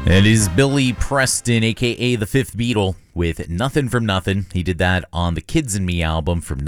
It is Billy Preston, a.k.a. the Fifth Beatle, with Nothing from Nothing. He did that on the Kids and Me album from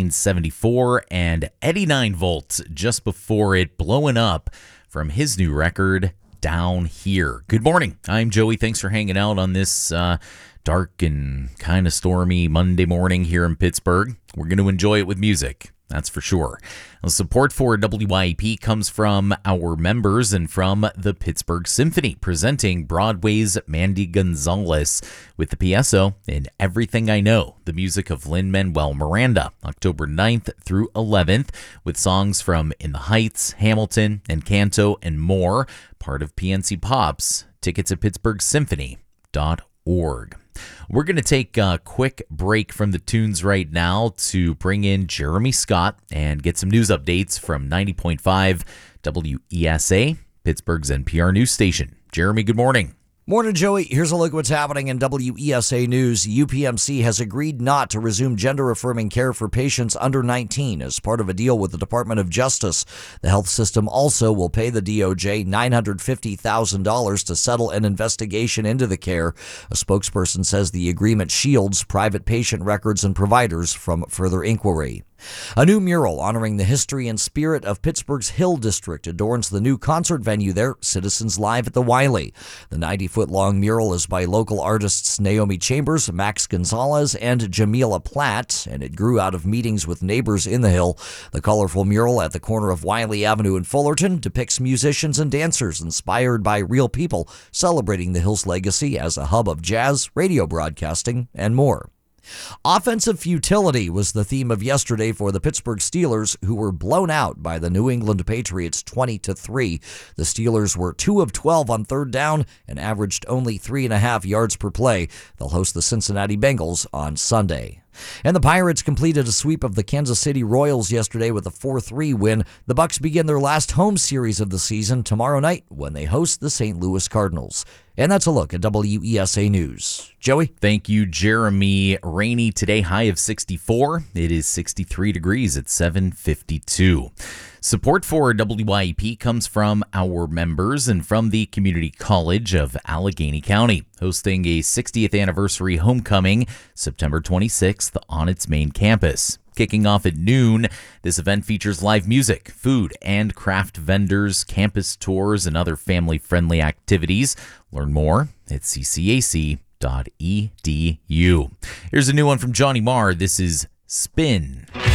1974, and Eddie 9 Volts just before it, Blowing Up, from his new record, Down Here. Good morning. I'm Joey. Thanks for hanging out on this dark and kind of stormy Monday morning here in Pittsburgh. We're going to enjoy it with music. That's for sure. The support for WYEP comes from our members and from the Pittsburgh Symphony, presenting Broadway's Mandy Gonzalez with the PSO in Everything I Know, the music of Lin-Manuel Miranda, October 9th through 11th, with songs from In the Heights, Hamilton, Encanto, and more, part of PNC Pops. Tickets at pittsburghsymphony.org. We're going to take a quick break from the tunes right now to bring in Jeremy Scott and get some news updates from 90.5 WESA, Pittsburgh's NPR news station. Jeremy, good morning. Morning, Joey. Here's a look at what's happening in WESA News. UPMC has agreed not to resume gender-affirming care for patients under 19 as part of a deal with the Department of Justice. The health system also will pay the DOJ $950,000 to settle an investigation into the care. A spokesperson says the agreement shields private patient records and providers from further inquiry. A new mural honoring the history and spirit of Pittsburgh's Hill District adorns the new concert venue there, Citizens Live at the Wiley. The 90-foot-long mural is by local artists Naomi Chambers, Max Gonzalez, and Jamila Platt, and it grew out of meetings with neighbors in the Hill. The colorful mural at the corner of Wiley Avenue in Fullerton depicts musicians and dancers inspired by real people celebrating the Hill's legacy as a hub of jazz, radio broadcasting, and more. Offensive futility was the theme of yesterday for the Pittsburgh Steelers, who were blown out by the New England Patriots 20-3. The Steelers were 2 of 12 on third down and averaged only 3.5 yards per play. They'll host the Cincinnati Bengals on Sunday. And the Pirates completed a sweep of the Kansas City Royals yesterday with a 4-3 win. The Bucs begin their last home series of the season tomorrow night when they host the St. Louis Cardinals. And that's a look at WESA News. Joey? Thank you, Jeremy. Rainy today, high of 64. It is 63 degrees at 7:52. Support for WYEP comes from our members and from the Community College of Allegheny County, hosting a 60th anniversary homecoming September 26th on its main campus. Kicking off at noon, this event features live music, food and craft vendors, campus tours, and other family-friendly activities. Learn more at ccac.edu. Here's a new one from Johnny Marr. This is Spin.